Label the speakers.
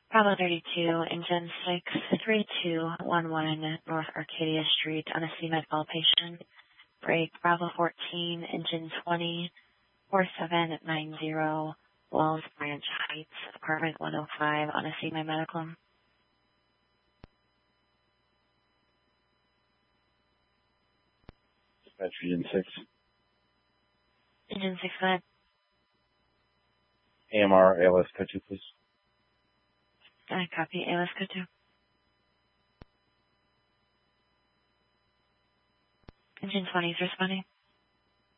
Speaker 1: Bravo 32, Engine 63211 North Arcadia Street, Unassuming medical patient. Break Bravo 14, Engine 20, 4790 Walls Branch Heights, Apartment 105, Unassuming medical.
Speaker 2: Dispatch Engine 6.
Speaker 1: Engine 6, go ahead.
Speaker 2: AMR, ALS code 2, please.
Speaker 1: I copy. ALS code 2. Engine 20 is responding.